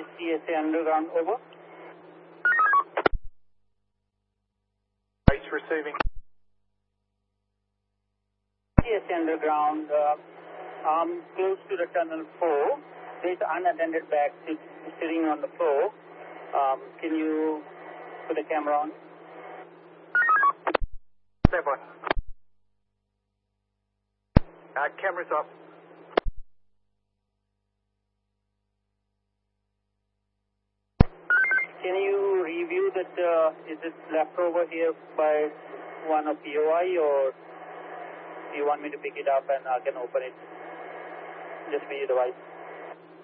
is CSA Underground, over. Base receiving. CSA Underground, I'm close to the tunnel 4. There is an unattended bag sitting on the floor. Can you put the camera on? Stand by. Cameras up. Can you review that, is it left over here by one of POI, or do you want me to pick it up and I can open it? Just be the device.